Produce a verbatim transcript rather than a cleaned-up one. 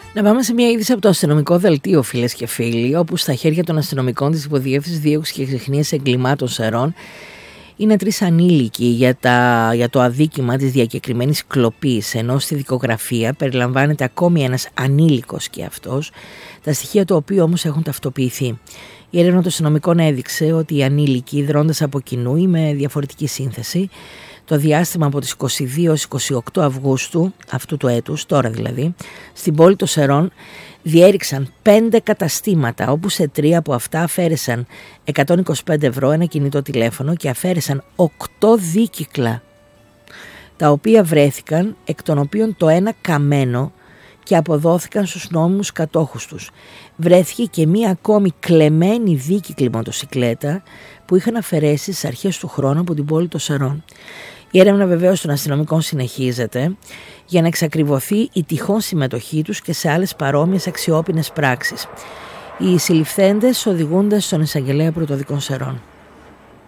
Να πάμε σε μια είδηση από το αστυνομικό δελτίο, φίλες και φίλοι, όπου στα χέρια των αστυνομικών της Υποδιεύθυνσης Δίωξης και Ξεχνίας Εγκλημάτων Σερών είναι τρεις ανήλικοι για, τα, για το αδίκημα της διακεκριμένης κλοπής, ενώ στη δικογραφία περιλαμβάνεται ακόμη ένας ανήλικος και αυτός, τα στοιχεία του οποίου όμως έχουν ταυτοποιηθεί. Η έρευνα των αστυνομικών έδειξε ότι οι ανήλικοι, δρώντας από κοινού ή με διαφορετική σύνθεση, το διάστημα από τις είκοσι δύο έως είκοσι οκτώ Αυγούστου αυτού του έτους, τώρα δηλαδή, στην πόλη των Σερών διέριξαν πέντε καταστήματα, όπου σε τρία από αυτά αφαίρεσαν εκατόν είκοσι πέντε ευρώ, ένα κινητό τηλέφωνο και αφαίρεσαν οκτώ δίκυκλα, τα οποία βρέθηκαν, εκ των οποίων το ένα καμένο, και αποδόθηκαν στους νόμιμους κατόχους τους. Βρέθηκε και μία ακόμη κλεμμένη δίκυκλη μοτοσικλέτα που είχαν αφαιρέσει στις αρχές του χρόνου από την πόλη των Σερών. Η έρευνα βεβαίως των αστυνομικών συνεχίζεται για να εξακριβωθεί η τυχόν συμμετοχή τους και σε άλλες παρόμοιες αξιόπινες πράξεις. Οι συλληφθέντες οδηγούνται στον εισαγγελέα πρωτοδικών Σερών.